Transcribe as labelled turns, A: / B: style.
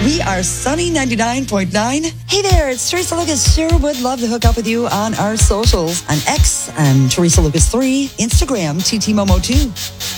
A: We are Sunny 99.9. Hey there, it's Teresa Lucas. Sure would love to hook up with you on our socials. On X, I'm Teresa Lucas 3. Instagram, TT Momo 2.